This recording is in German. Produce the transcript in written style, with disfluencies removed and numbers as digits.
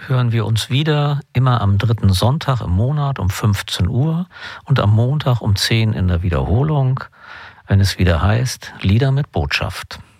hören wir uns wieder, immer am 3. Sonntag im Monat um 15 Uhr und am Montag um 10 in der Wiederholung, wenn es wieder heißt Lieder mit Botschaft.